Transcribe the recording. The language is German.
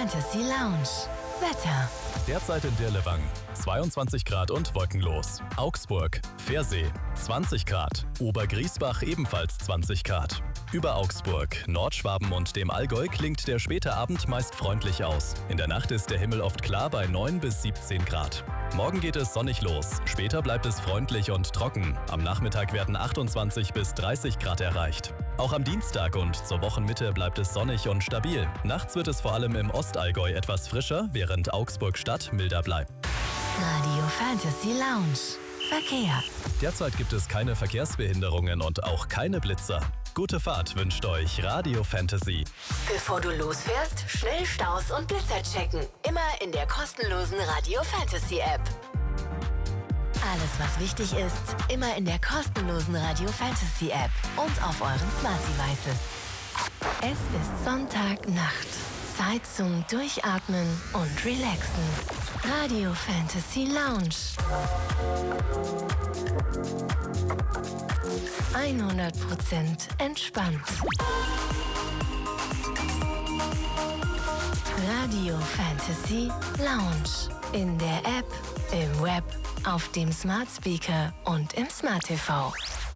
Fantasy Lounge. Wetter. Derzeit in Dirlewang 22 Grad und wolkenlos. Augsburg, Pfersee 20 Grad. Obergriesbach ebenfalls 20 Grad. Über Augsburg, Nordschwaben und dem Allgäu klingt der späte Abend meist freundlich aus. In der Nacht ist der Himmel oft klar bei 9 bis 17 Grad. Morgen geht es sonnig los. Später bleibt es freundlich und trocken. Am Nachmittag werden 28 bis 30 Grad erreicht. Auch am Dienstag und zur Wochenmitte bleibt es sonnig und stabil. Nachts wird es vor allem im Ostallgäu etwas frischer, während Augsburg-Stadt milder bleibt. Radio Fantasy Lounge. Verkehr. Derzeit gibt es keine Verkehrsbehinderungen und auch keine Blitzer. Gute Fahrt wünscht euch Radio Fantasy. Bevor du losfährst, schnell Staus und Blitzer checken. Immer in der kostenlosen Radio Fantasy App. Alles, was wichtig ist, immer in der kostenlosen Radio Fantasy App und auf euren Smart Devices. Es ist Sonntagnacht. Zeit zum Durchatmen und Relaxen. Radio Fantasy Lounge. 100% entspannt. Radio Fantasy Lounge. In der App, im Web, auf dem Smart Speaker und im Smart TV.